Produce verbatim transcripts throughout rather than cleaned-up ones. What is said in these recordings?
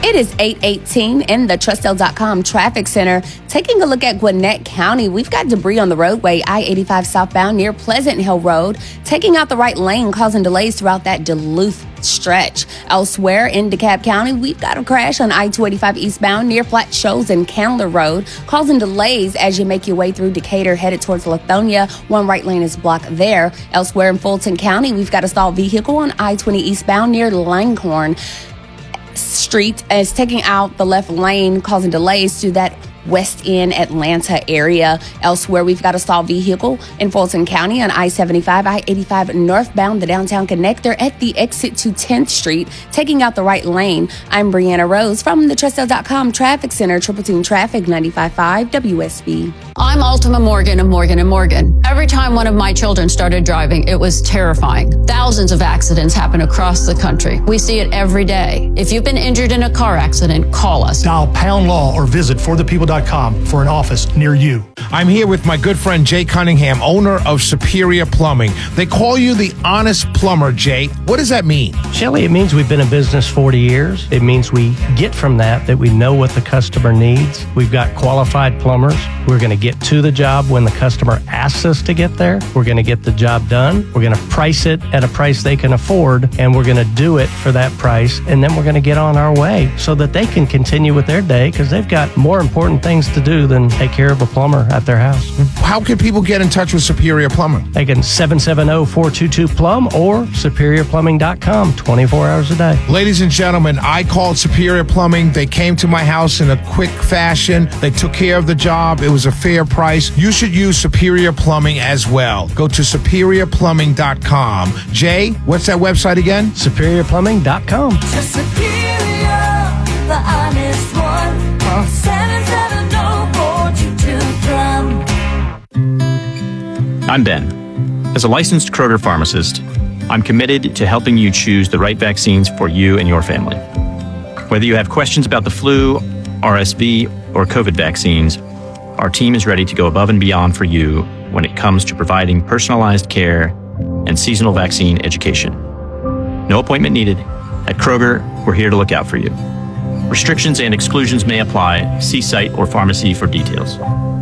It is eight eighteen in the Trustell dot com Traffic Center. Taking a look at Gwinnett County, we've got debris on the roadway, I eighty-five southbound near Pleasant Hill Road, taking out the right lane, causing delays throughout that Duluth stretch. Elsewhere in DeKalb County, we've got a crash on I two eighty-five eastbound near Flat Shoals and Candler Road, causing delays as you make your way through Decatur headed towards Lithonia. One right lane is blocked there. Elsewhere in Fulton County, we've got a stalled vehicle on I twenty eastbound near Langhorne Street is taking out the left lane, causing delays to that West End Atlanta area. Elsewhere, we've got a stalled vehicle in Fulton County on I seventy-five, I eighty-five northbound, the downtown connector at the exit to tenth Street, taking out the right lane. I'm Brianna Rose from the Trustell dot com Traffic Center, Triple Team Traffic, ninety-five point five W S B. I'm Ultima Morgan of Morgan and Morgan. Every time one of my children started driving, it was terrifying. Thousands of accidents happen across the country. We see it every day. If you've been injured in a car accident, call us. Dial pound law or visit for the people dot com for an office near you. I'm here with my good friend Jay Cunningham, owner of Superior Plumbing. They call you the honest plumber, Jay. What does that mean? Shelly, it means we've been in business forty years. It means we get from that that we know what the customer needs. We've got qualified plumbers. We're going to get to the job when the customer asks us to get there. We're going to get the job done. We're going to price it at a price they can afford, and we're going to do it for that price, and then we're going to get on our way so that they can continue with their day because they've got more important things to do than take care of a plumber at their house. How can people get in touch with Superior Plumbing? They can seven seven zero, four two two, plumb or superior plumbing dot com twenty-four hours a day. Ladies and gentlemen, I called Superior Plumbing. They came to my house in a quick fashion. They took care of the job. It was a fair price. You should use Superior Plumbing as well. Go to superior plumbing dot com. Jay, what's that website again? superior plumbing dot com. Superior, the honest one. Call seven seven zero, four two two, plumb. I'm Ben. As a licensed Kroger pharmacist, I'm committed to helping you choose the right vaccines for you and your family. Whether you have questions about the flu, R S V, or COVID vaccines, our team is ready to go above and beyond for you when it comes to providing personalized care and seasonal vaccine education. No appointment needed. At Kroger, we're here to look out for you. Restrictions and exclusions may apply. See site or pharmacy for details.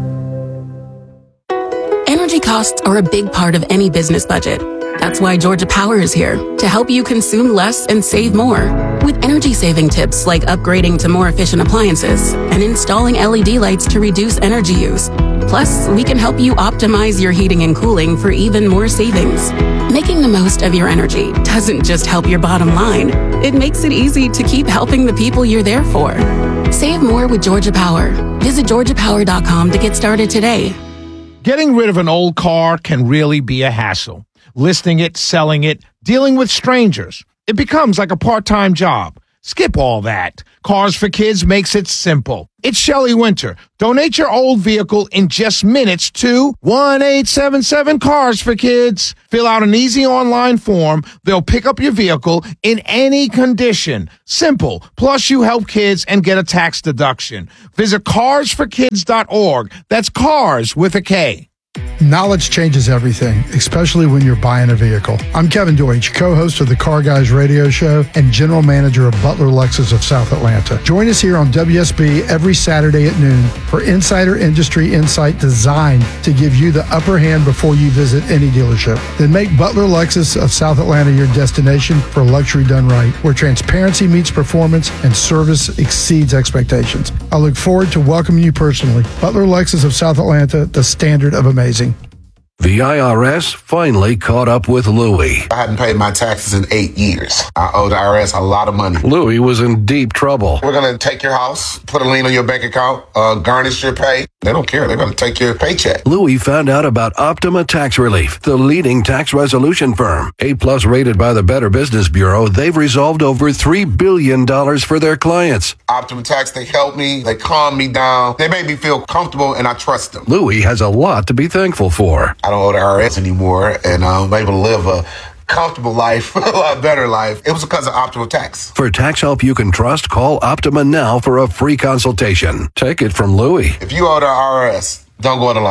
Energy costs are a big part of any business budget. That's why Georgia Power is here to help you consume less and save more. With energy-saving tips like upgrading to more efficient appliances and installing L E D lights to reduce energy use. Plus, we can help you optimize your heating and cooling for even more savings. Making the most of your energy doesn't just help your bottom line. It makes it easy to keep helping the people you're there for. Save more with Georgia Power. Visit georgia power dot com to get started today. Getting rid of an old car can really be a hassle. Listing it, selling it, dealing with strangers. It becomes like a part-time job. Skip all that. Cars for Kids makes it simple. It's Shelley Winter. Donate your old vehicle in just minutes to one eight seven seven Cars for Kids. Fill out an easy online form. They'll pick up your vehicle in any condition. Simple. Plus, you help kids and get a tax deduction. Visit cars for kids dot org. That's cars with a K. Knowledge changes everything, especially when you're buying a vehicle. I'm Kevin Deutsch, co-host of the Car Guys radio show and general manager of Butler Lexus of South Atlanta. Join us here on W S B every Saturday at noon for insider industry insight designed to give you the upper hand before you visit any dealership. Then make Butler Lexus of South Atlanta your destination for luxury done right, where transparency meets performance and service exceeds expectations. I look forward to welcoming you personally. Butler Lexus of South Atlanta, the standard of amazing. The I R S finally caught up with Louie. I hadn't paid my taxes in eight years. I owe the I R S a lot of money. Louie was in deep trouble. We're going to take your house, put a lien on your bank account, uh, garnish your pay. They don't care. They're going to take your paycheck. Louie found out about Optima Tax Relief, the leading tax resolution firm. A-plus rated by the Better Business Bureau, they've resolved over three billion dollars for their clients. Optima Tax, they helped me. They calmed me down. They made me feel comfortable, and I trust them. Louie has a lot to be thankful for. I don't owe the I R S anymore, and I'm able to live a comfortable life, a lot better life. It was because of Optima Tax. For tax help you can trust, call Optima now for a free consultation. Take it from Louie. If you owe the I R S, don't go it alone.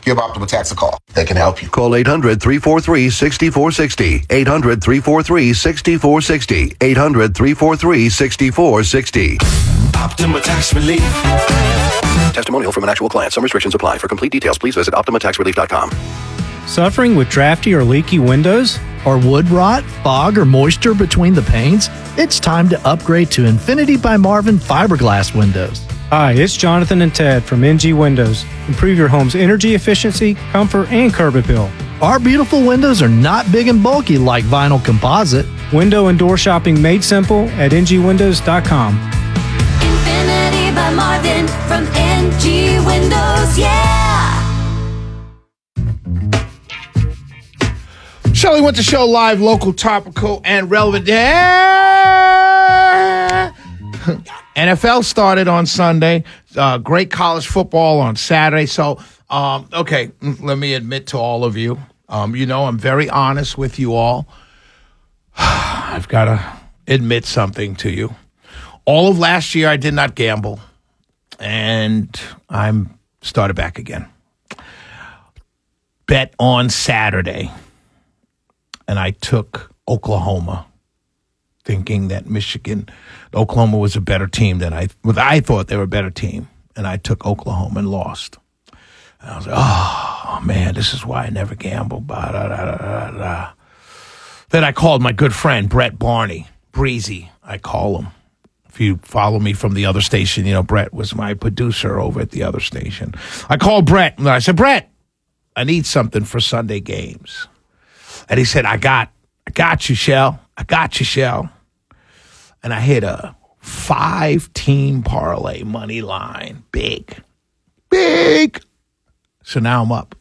give Optima Tax a call. They can help you. Call eight hundred, three four three, six four six zero. eight hundred, three four three, six four six zero. eight hundred, three four three, six four six zero. Optima Tax Relief. Testimonial from an actual client. Some restrictions apply. For complete details, please visit optima tax relief dot com. Suffering with drafty or leaky windows? Or wood rot, fog, or moisture between the panes? It's time to upgrade to Infinity by Marvin fiberglass windows. Hi, it's Jonathan and Ted from N G Windows. Improve your home's energy efficiency, comfort, and curb appeal. Our beautiful windows are not big and bulky like vinyl composite. Window and door shopping made simple at N G windows dot com. Infinity by Marvin from N G Windows, yeah! Shelley went to show live, local, topical, and relevant. Yeah! N F L started on Sunday. Uh, great college football on Saturday. So, um, okay, let me admit to all of you, um, you know, I'm very honest with you all. I've got to admit something to you. All of last year, I did not gamble, and I'm started back again. Bet on Saturday. And I took Oklahoma, thinking that Michigan, Oklahoma was a better team than I, well, I thought they were a better team. And I took Oklahoma and lost. And I was like, oh, man, this is why I never gamble. Bah, da, da, da, da. Then I called my good friend, Brett Barney, Breezy, I call him. If you follow me from the other station, you know, Brett was my producer over at the other station. I called Brett, and I said, Brett, I need something for Sunday games. And he said, I got, I got you, Shell. I got you, Shell. And I hit a five-team parlay money line. Big. Big. So now I'm up.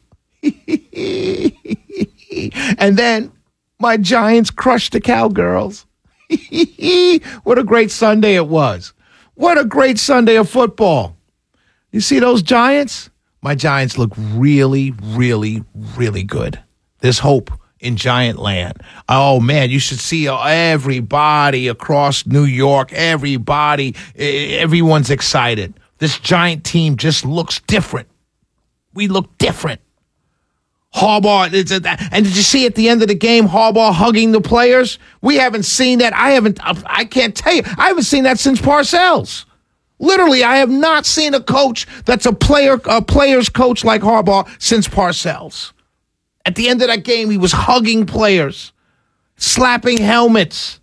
And then my Giants crushed the Cowgirls. What a great Sunday it was. What a great Sunday of football. You see those Giants? My Giants look really, really, really good. There's hope in Giant Land. Oh, man, you should see everybody across New York, everybody, everyone's excited. This Giant team just looks different. We look different. Harbaugh, it's a, and did you see at the end of the game, Harbaugh hugging the players? We haven't seen that. I haven't, I can't tell you, I haven't seen that since Parcells. Literally, I have not seen a coach that's a player, a player's coach like Harbaugh since Parcells. At the end of that game, he was hugging players, slapping helmets.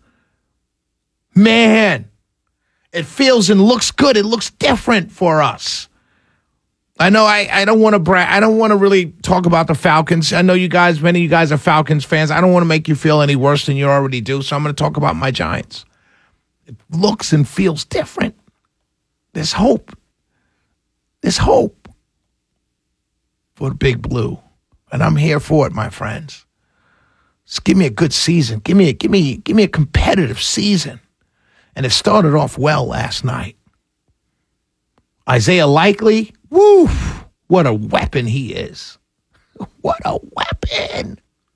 Man, it feels and looks good. It looks different for us. I know I, I don't want to brag. I don't want to really talk about the Falcons. I know you guys, many of you guys are Falcons fans. I don't want to make you feel any worse than you already do, so I'm going to talk about my Giants. It looks and feels different. There's hope. There's hope for the Big Blue. And I'm here for it, my friends. Just give me a good season. Give me a, give me, give me a competitive season. And it started off well last night. Isaiah Likely, woo, what a weapon he is. What a weapon.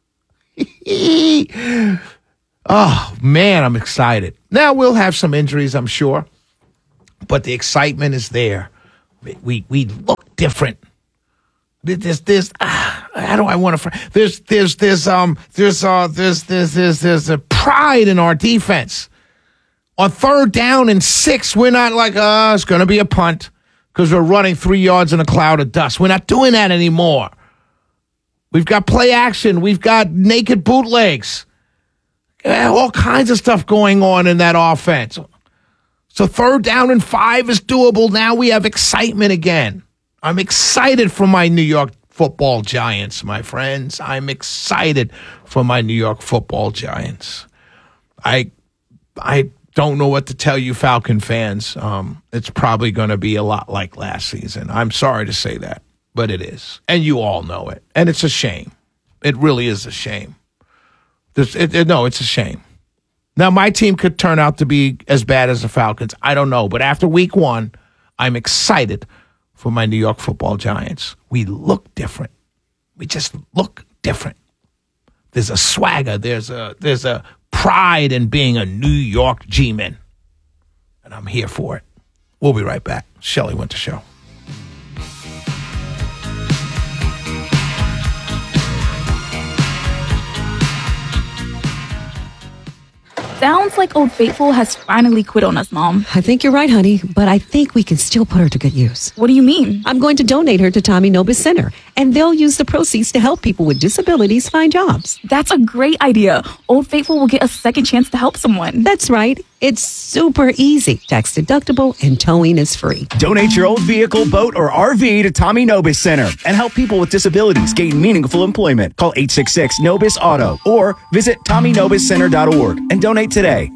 Oh, man, I'm excited. Now, we'll have some injuries, I'm sure. But the excitement is there. We we look different. There's there's ah, how do I want to? There's there's there's um there's uh there's there's there's there's a pride in our defense. On third down and six, we're not like uh it's going to be a punt because we're running three yards in a cloud of dust. We're not doing that anymore. We've got play action. We've got naked bootlegs. All kinds of stuff going on in that offense. So third down and five is doable. Now we have excitement again. I'm excited for my New York football Giants, my friends. I'm excited for my New York football Giants. I I don't know what to tell you, Falcon fans. Um, it's probably going to be a lot like last season. I'm sorry to say that, but it is. And you all know it. And it's a shame. It really is a shame. This, it, it, no, it's a shame. Now, my team could turn out to be as bad as the Falcons. I don't know. But after week one, I'm excited for my New York football Giants. We look different. We just look different. There's a swagger. There's a there's a pride in being a New York G-man. And I'm here for it. We'll be right back. Shelley Winter Show. Sounds like Old Faithful has finally quit on us, Mom. I think you're right, honey, but I think we can still put her to good use. What do you mean? I'm going to donate her to Tommy Nobis Center, and they'll use the proceeds to help people with disabilities find jobs. That's a great idea. Old Faithful will get a second chance to help someone. That's right. It's super easy, tax deductible, and towing is free. Donate your old vehicle, boat, or R V to Tommy Nobis Center and help people with disabilities gain meaningful employment. Call eight six six Nobis Auto or visit tommy nobis center dot org and donate today.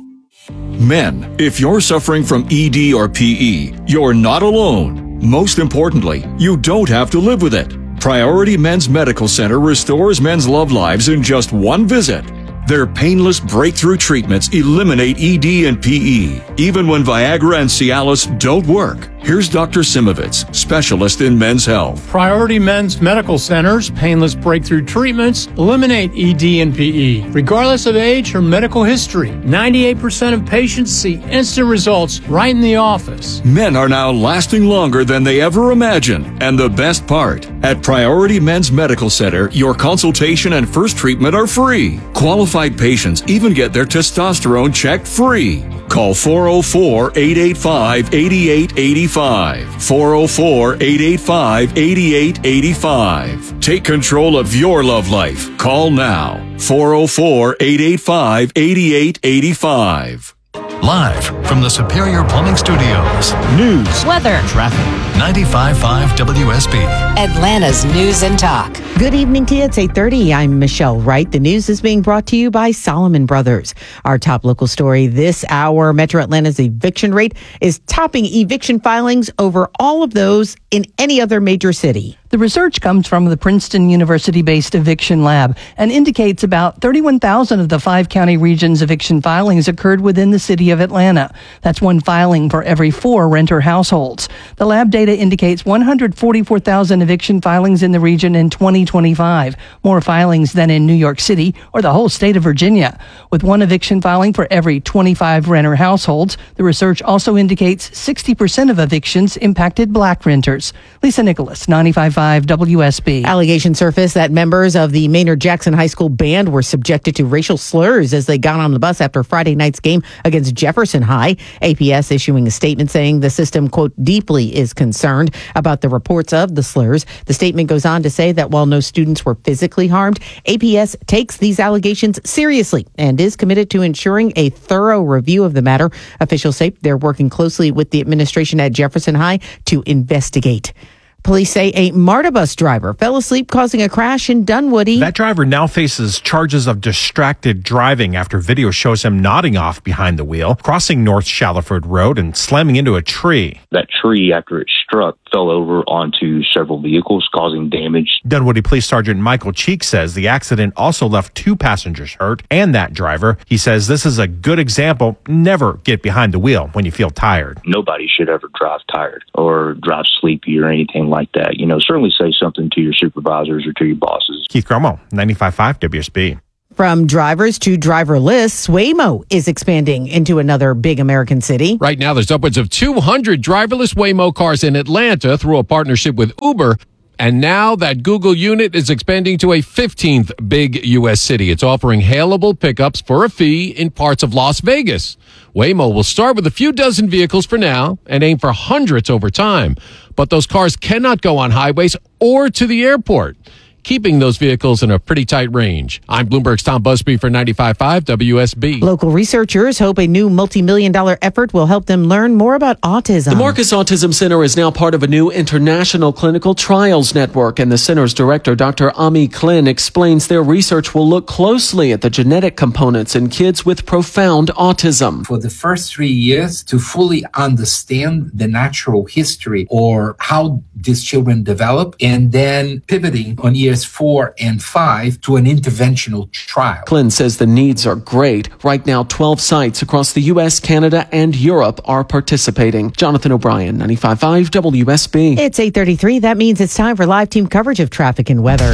Men, if you're suffering from E D or P E, you're not alone. Most importantly, you don't have to live with it. Priority Men's Medical Center restores men's love lives in just one visit. Their painless breakthrough treatments eliminate E D and P E, even when Viagra and Cialis don't work. Here's Doctor Simovitz, specialist in men's health. Priority Men's Medical Center's painless breakthrough treatments eliminate E D and P E, regardless of age or medical history. ninety-eight percent of patients see instant results right in the office. Men are now lasting longer than they ever imagined. And the best part, at Priority Men's Medical Center, your consultation and first treatment are free. Qualified patients even get their testosterone checked free. Call four oh four, eight eight five, eight eight eight five. four oh four, eight eight five, eight eight eight five. Take control of your love life. Call now. four oh four, eight eight five, eight eight eight five. Live from the Superior Plumbing Studios. News, weather, traffic. ninety-five point five W S B. Atlanta's News and Talk. Good evening to you. It's eight thirty. I'm Michelle Wright. The news is being brought to you by Solomon Brothers. Our top local story this hour, Metro Atlanta's eviction rate is topping eviction filings over all of those in any other major city. The research comes from the Princeton University-based eviction lab and indicates about thirty-one thousand of the five-county region's eviction filings occurred within the city of Atlanta. That's one filing for every four renter households. The lab data indicates one hundred forty-four thousand eviction filings in the region in twenty twenty-five, more filings than in New York City or the whole state of Virginia. With one eviction filing for every twenty-five renter households, the research also indicates sixty percent of evictions impacted black renters. Lisa Nicholas, ninety-five point five W S B. Allegations surfaced that members of the Maynard Jackson High School band were subjected to racial slurs as they got on the bus after Friday night's game against Jefferson High. A P S issuing a statement saying the system, quote, deeply is concerned about the reports of the slurs. The statement goes on to say that while no students were physically harmed, A P S takes these allegations seriously and is committed to ensuring a thorough review of the matter. Officials say they're working closely with the administration at Jefferson High to investigate. Police say a MARTA bus driver fell asleep, causing a crash in Dunwoody. That driver now faces charges of distracted driving after video shows him nodding off behind the wheel, crossing North Shallowford Road and slamming into a tree. That tree, after it struck, fell over onto several vehicles, causing damage. Dunwoody Police Sergeant Michael Cheek says the accident also left two passengers hurt and that driver. He says this is a good example. Never get behind the wheel when you feel tired. Nobody should ever drive tired or drive sleepy or anything like that. You know, certainly say something to your supervisors or to your bosses. Keith Gromo, ninety-five point five W S B. From drivers to driverless, Waymo is expanding into another big American city. Right now, there's upwards of two hundred driverless Waymo cars in Atlanta through a partnership with Uber. And now that Google unit is expanding to a fifteenth big U S city. It's offering hailable pickups for a fee in parts of Las Vegas. Waymo will start with a few dozen vehicles for now and aim for hundreds over time. But those cars cannot go on highways or to the airport, keeping those vehicles in a pretty tight range. I'm Bloomberg's Tom Busby for ninety-five point five W S B. Local researchers hope a new multi-million dollar effort will help them learn more about autism. The Marcus Autism Center is now part of a new international clinical trials network, and the center's director, Doctor Ami Klin, explains their research will look closely at the genetic components in kids with profound autism. For the first three years, to fully understand the natural history or how these children develop, and then pivoting on years four and five to an interventional trial. Klin says the needs are great. Right now, twelve sites across the U S, Canada, and Europe are participating. Jonathan O'Brien, ninety-five point five W S B. It's eight thirty-three. That means it's time for live team coverage of traffic and weather.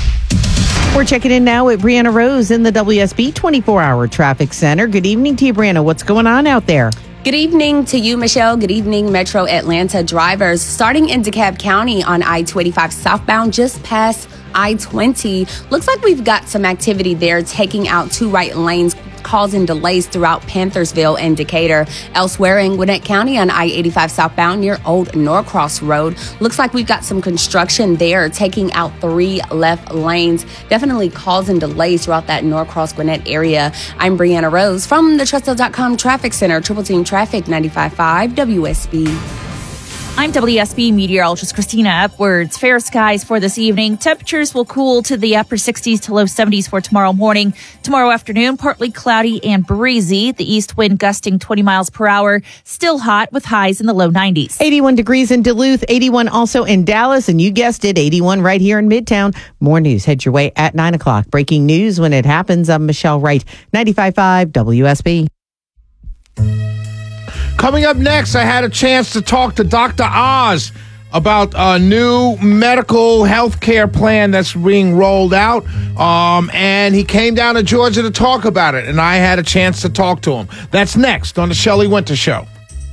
We're checking in now with Brianna Rose in the W S B twenty-four hour Traffic Center. Good evening to you, Brianna. What's going on out there? Good evening to you, Michelle. Good evening, Metro Atlanta drivers. Starting in DeKalb County on I two eighty-five southbound, just past I twenty. Looks like we've got some activity there, taking out two right lanes causing delays throughout Panthersville and Decatur. Elsewhere in Gwinnett County on I eighty-five southbound near Old Norcross Road, looks like we've got some construction there, taking out three left lanes, definitely causing delays throughout that Norcross Gwinnett area. I'm Brianna Rose from the Trusthill dot com Traffic Center, Triple Team Traffic, ninety-five point five W S B. I'm W S B meteorologist Christina Upwards. Fair skies for this evening. Temperatures will cool to the upper sixties to low seventies for tomorrow morning. Tomorrow afternoon, partly cloudy and breezy. The east wind gusting twenty miles per hour. Still hot with highs in the low nineties. eighty-one degrees in Duluth, eighty-one also in Dallas, and you guessed it, eighty-one right here in Midtown. More news head your way at nine o'clock. Breaking news when it happens. I'm Michelle Wright, ninety-five point five W S B. Coming up next, I had a chance to talk to Doctor Oz about a new medical health care plan that's being rolled out. Um, and he came down to Georgia to talk about it, and I had a chance to talk to him. That's next on the Shelley Winter Show.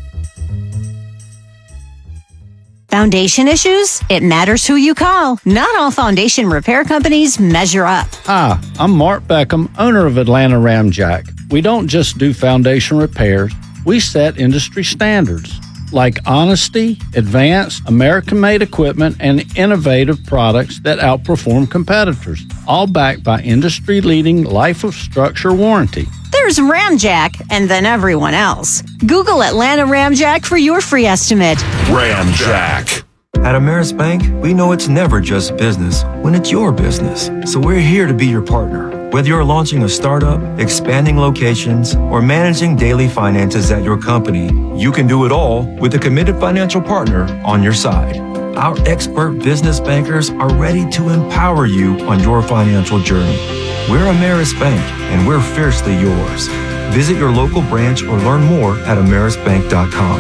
Foundation issues? It matters who you call. Not all foundation repair companies measure up. Hi, I'm Mark Beckham, owner of Atlanta Ramjack. We don't just do foundation repairs. We set industry standards like honesty, advanced, American-made equipment, and innovative products that outperform competitors, all backed by industry-leading life of structure warranty. There's Ramjack, and then everyone else. Google Atlanta Ramjack for your free estimate. Ramjack. At Ameris Bank, we know it's never just business when it's your business. So we're here to be your partner. Whether you're launching a startup, expanding locations, or managing daily finances at your company, you can do it all with a committed financial partner on your side. Our expert business bankers are ready to empower you on your financial journey. We're Ameris Bank, and we're fiercely yours. Visit your local branch or learn more at ameris bank dot com.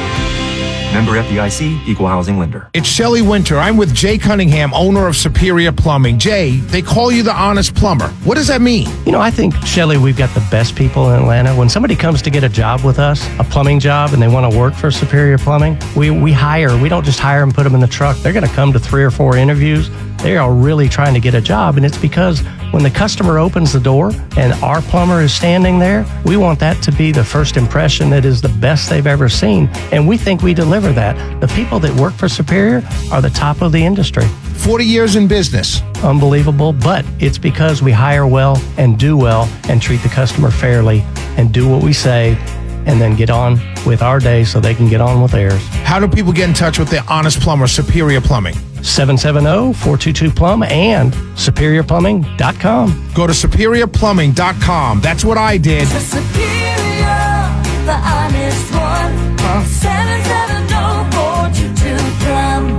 Member F D I C, Equal Housing Lender. It's Shelley Winter. I'm with Jay Cunningham, owner of Superior Plumbing. Jay, they call you the honest plumber. What does that mean? You know, I think, Shelley, we've got the best people in Atlanta. When somebody comes to get a job with us, a plumbing job, and they want to work for Superior Plumbing, we, we hire. We don't just hire and put them in the truck. They're going to come to three or four interviews. They are really trying to get a job, and it's because when the customer opens the door and our plumber is standing there, we want that to be the first impression that is the best they've ever seen, and we think we deliver that. The people that work for Superior are the top of the industry. forty years in business. Unbelievable, but it's because we hire well and do well and treat the customer fairly and do what we say and then get on with our day so they can get on with theirs. How do people get in touch with the honest plumber, Superior Plumbing? seven seven zero, four two two, plumb and superior plumbing dot com. Go to superior plumbing dot com. That's what I did. The Superior, the honest one. Call seven seven zero, four two two, plumb.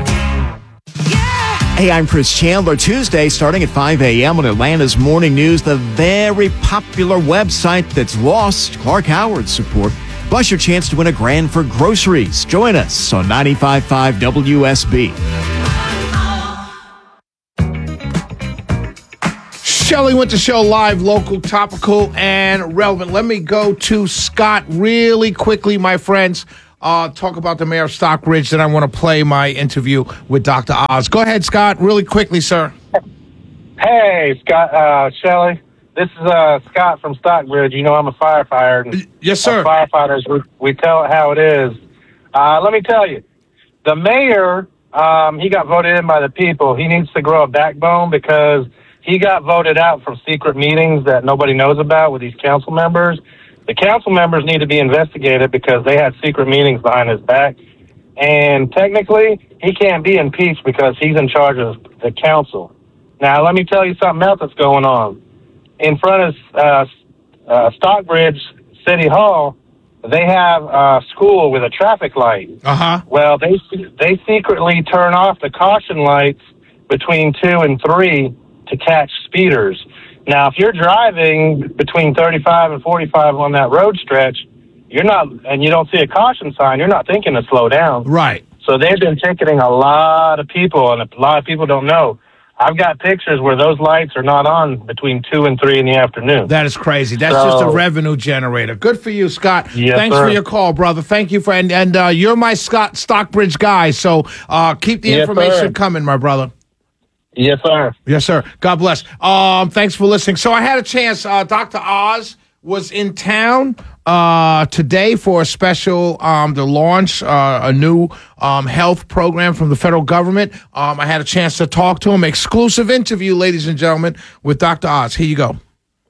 Hey, I'm Chris Chandler. Tuesday, starting at five a.m. on Atlanta's Morning News, the very popular website that's lost Clark Howard's support. Plus your chance to win a grand for groceries. Join us on ninety-five point five W S B. Shelley Winter Show, live, local, topical, and relevant. Let me go to Scott really quickly, my friends. Uh, talk about the mayor of Stockbridge. Then I want to play my interview with Doctor Oz. Go ahead, Scott, really quickly, sir. Hey, Scott, uh, Shelley. This is uh, Scott from Stockbridge. You know I'm a firefighter. And yes, sir. Firefighters, we, we tell it how it is. Uh, let me tell you, the mayor, um, he got voted in by the people. He needs to grow a backbone because he got voted out from secret meetings that nobody knows about with these council members. The council members need to be investigated because they had secret meetings behind his back. And technically, he can't be impeached because he's in charge of the council. Now, let me tell you something else that's going on. In front of uh, uh, Stockbridge City Hall, they have a school with a traffic light. Uh-huh. Well, they they secretly turn off the caution lights between two and three to catch speeders. Now, if you're driving between thirty-five and forty-five on that road stretch, you're not, and you don't see a caution sign, you're not thinking to slow down. Right. So they've been ticketing a lot of people, and a lot of people don't know. I've got pictures where those lights are not on between two and three in the afternoon. That is crazy. That's So- just a revenue generator. Good for you, Scott. Yes, Thanks sir. for your call, brother. Thank you for and and uh, you're my Scott Stockbridge guy. So uh, keep the Yes, information sir. coming, my brother. Yes, sir. Yes, sir. God bless. Um, thanks for listening. So I had a chance. Uh, Doctor Oz was in town uh, today for a special um, to launch uh, a new um, health program from the federal government. Um, I had a chance to talk to him. Exclusive interview, ladies and gentlemen, with Doctor Oz. Here you go.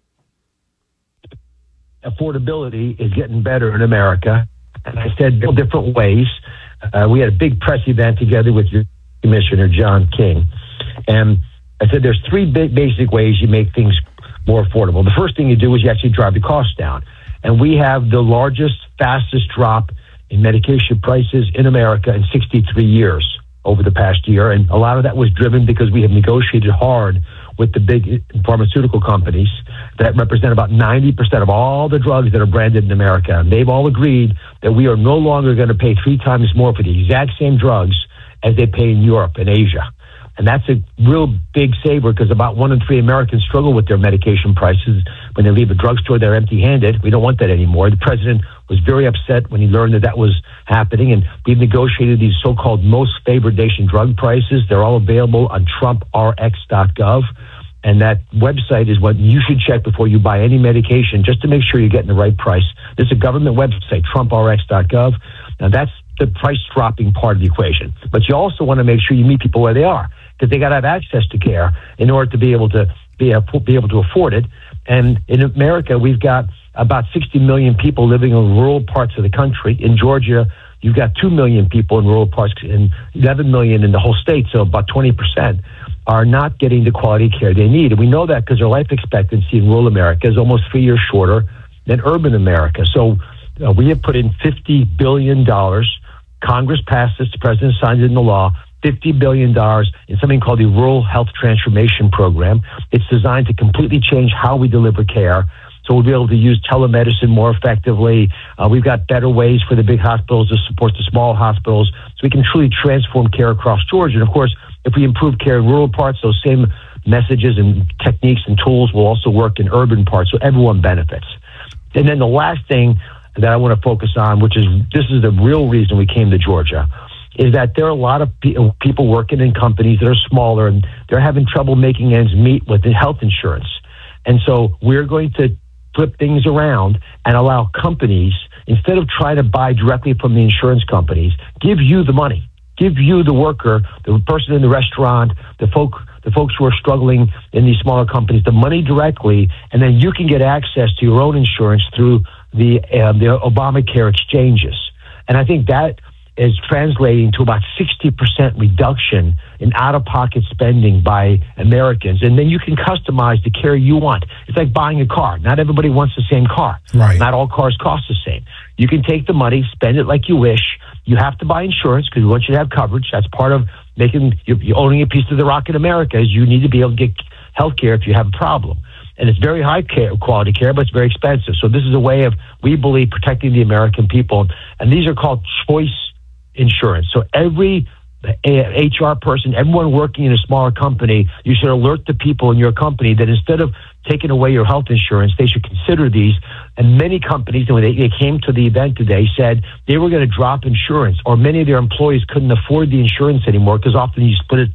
Affordability is getting better in America. And I said different ways. Uh, we had a big press event together with your Commissioner, John King. And I said there's three big basic ways you make things more affordable. The first thing you do is you actually drive the cost down. And we have the largest, fastest drop in medication prices in America in sixty-three years over the past year. And a lot of that was driven because we have negotiated hard with the big pharmaceutical companies that represent about ninety percent of all the drugs that are branded in America. And they've all agreed that we are no longer going to pay three times more for the exact same drugs as they pay in Europe and Asia. And that's a real big saver because about one in three Americans struggle with their medication prices. When they leave a drugstore, they're empty-handed. We don't want that anymore. The president was very upset when he learned that that was happening. And we've negotiated these so-called most favored nation drug prices. They're all available on Trump R X dot gov. And that website is what you should check before you buy any medication, just to make sure you're getting the right price. This is a government website, Trump R X dot gov. Now, that's the price dropping part of the equation. But you also want to make sure you meet people where they are, because they got to have access to care in order to be able to be, be able to afford it. And in America, we've got about sixty million people living in rural parts of the country. In Georgia, you've got two million people in rural parts and eleven million in the whole state, so about twenty percent are not getting the quality care they need. And we know that because their life expectancy in rural America is almost three years shorter than urban America. So uh, we have put in fifty billion dollars. Congress passed this, the president signed it into law, fifty billion dollars in something called the Rural Health Transformation Program. It's designed to completely change how we deliver care. So we'll be able to use telemedicine more effectively. Uh, we've got better ways for the big hospitals to support the small hospitals, so we can truly transform care across Georgia. And of course, if we improve care in rural parts, those same messages and techniques and tools will also work in urban parts, so everyone benefits. And then the last thing that I want to focus on, which is this is the real reason we came to Georgia, is that there are a lot of pe- people working in companies that are smaller and they're having trouble making ends meet with the health insurance. And so we're going to flip things around and allow companies, instead of trying to buy directly from the insurance companies, give you the money, give you the worker, the person in the restaurant, the folk, the folks who are struggling in these smaller companies, the money directly, and then you can get access to your own insurance through the uh, the Obamacare exchanges. And I think that is translating to about sixty percent reduction in out-of-pocket spending by Americans. And then you can customize the care you want. It's like buying a car. Not everybody wants the same car. Right. Not all cars cost the same. You can take the money, spend it like you wish. You have to buy insurance because we want you to have coverage. That's part of making you, you owning a piece of the rock in America is you need to be able to get health care if you have a problem. And it's very high care, quality care, but it's very expensive. So this is a way of, we believe, protecting the American people. And these are called choice insurance. So every H R person, everyone working in a smaller company, you should alert the people in your company that instead of taking away your health insurance, they should consider these. And many companies, when they, they came to the event today, said they were going to drop insurance, or many of their employees couldn't afford the insurance anymore because often you split it